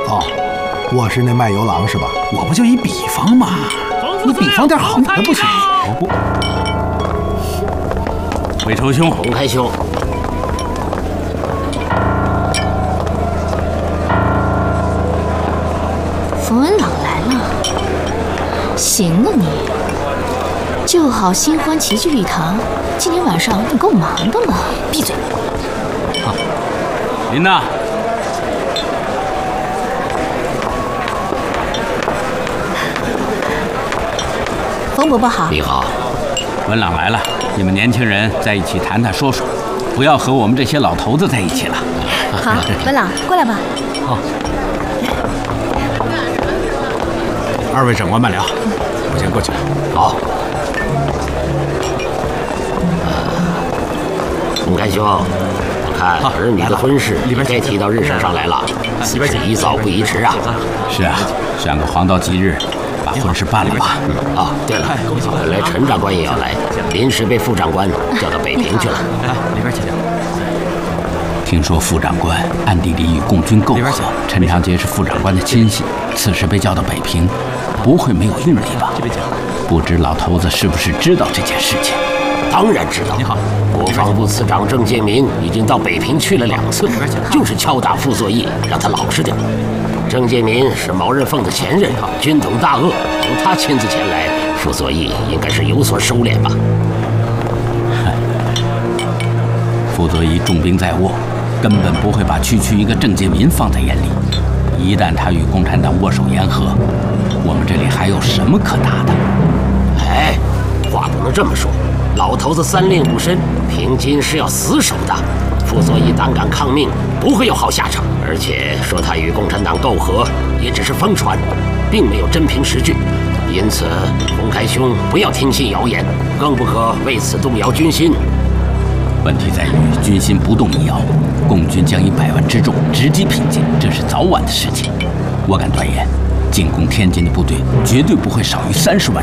哦，我是那卖油郎是吧？ 我不就一比方嘛， 你比方点好的不行？ 不，魏仇兄， 洪开兄， 符文朗来了，行了你，就好新欢齐聚一堂，今天晚上你够忙的嘛！闭嘴！ 好，您呢？ 冯伯伯好。 你好， 文朗来了，你们年轻人在一起谈谈说说，不要和我们这些老头子在一起了。 好，文朗过来吧。 好。 二位长官慢聊，我先过去了。 好。洪开兄，我看儿女的婚事也该提到日程上来了，此事宜早不宜迟啊。 是啊，选个黄道吉日，把婚事办了吧。 啊，对了，本来陈长官也要来，临时被副长官调到北平去了。 里边请。 听说副长官暗地里与共军媾和，陈长捷是副长官的亲信，此时被调到北平，不会没有用意吧？不知老头子是不是知道这件事情？ 当然知道。你好，国防部次长郑介民已经到北平去了2次，就是敲打傅作义，让他老实点。郑介民是毛人凤的前任，军统大鳄，由他亲自前来，傅作义应该是有所收敛吧。 傅作义重兵在握，根本不会把区区一个郑介民放在眼里。一旦他与共产党握手言和，我们这里还有什么可打的？ 哎，话不能这么说。老头子3令5申，平津是要死守的。傅作义胆敢抗命，不会有好下场。而且说他与共产党媾和，也只是疯传，并没有真凭实据。因此，洪开兄不要听信谣言，更不可为此动摇军心。 问题在于军心不动一摇，共军将以100万之众直击平津，这是早晚的事情。我敢断言，进攻天津的部队绝对不会少于30万